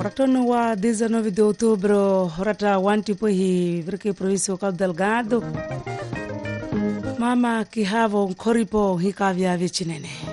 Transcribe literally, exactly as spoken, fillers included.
Ratono wa dezenove de outubro, rata wanti pohi vrike província Cabo Delgado. Mama kihavo nkoripo hikavya vichinene.